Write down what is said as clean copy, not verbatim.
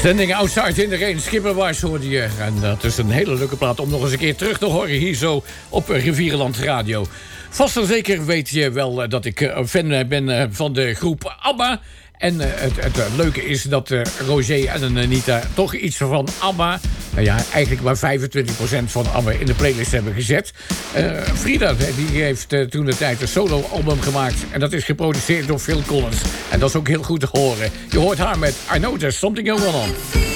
Zending Outside in de Rain, Skipperwise hoorde je. En dat is een hele leuke plaat om nog eens een keer terug te horen hier zo op Rivierenland Radio. Vast en zeker weet je wel dat ik fan ben van de groep ABBA. En het leuke is dat Roger en Anita toch iets van ABBA... nou ja, eigenlijk maar 25% van ABBA in de playlist hebben gezet. Frida, die heeft toen de tijd een solo-album gemaakt. En dat is geproduceerd door Phil Collins. En dat is ook heel goed te horen. Je hoort haar met I Know There's Something Going On.